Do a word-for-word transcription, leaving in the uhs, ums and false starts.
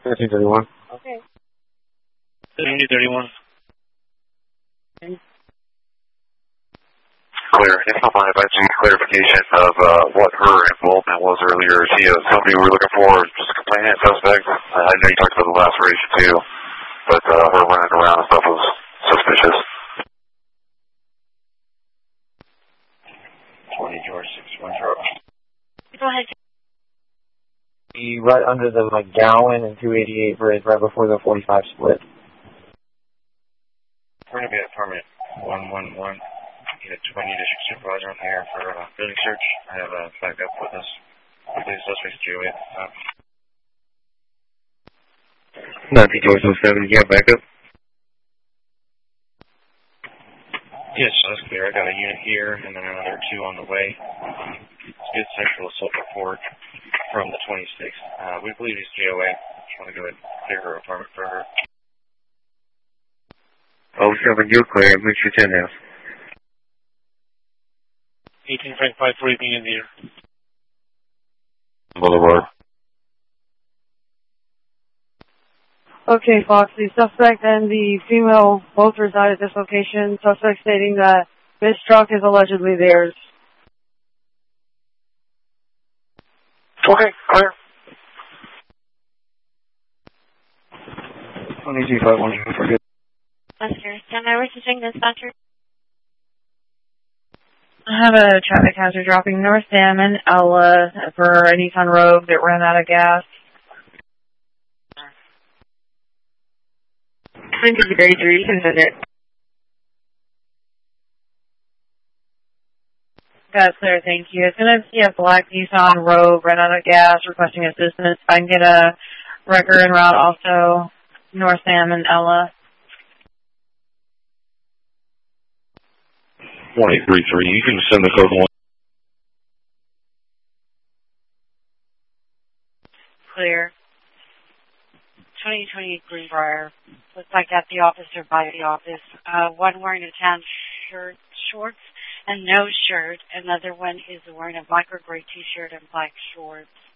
seventeen thirty-one. Okay. seventeen thirty-one. Clear. If not mind, if I need clarification of uh, what her involvement was earlier. She uh, somebody we were looking for, just a complainant suspect. Uh, I know you talked about the laceration too, but uh, her running around and stuff was suspicious. twenty George six one zero. Go ahead. Right under the McGowan and two eighty-eight bridge, right before the forty-five split. We're going to be at permit one one one. Get a twenty district supervisor on here for a uh, building search. I have a backup with us. I believe suspect's G O A. Uh, nineteen George oh seven, you have backup? yes, that's clear. I got a unit here and then another two on the way. Um, it's good sexual assault report from the twenty-sixth. Uh, we believe he's G O A. Just want to go ahead and clear her apartment for her. oh seven, you're clear. Make sure ten now. eighteen Frank five three being in the air. Boulevard. Okay, Fox, the suspect and the female both reside at this location. Suspect stating that this truck is allegedly theirs. Okay, clear. twenty-two five one, forget. Buster, stand by researching dispatcher. I have a traffic hazard dropping North Dam and Ella for a Nissan Rogue that ran out of gas. twenty-two thirty-three, you can send it. Got it, clear, thank you. It's going to be a black Nissan Rogue, ran out of gas, requesting assistance. I can get a record en route also, North Dam and Ella. one eight three three, you can send the code one. Clear. twenty twenty Greenbrier. Looks like at the office or by the office. Uh, one wearing a tan shirt, shorts, and no shirt. Another one is wearing a black or gray t-shirt and black shorts.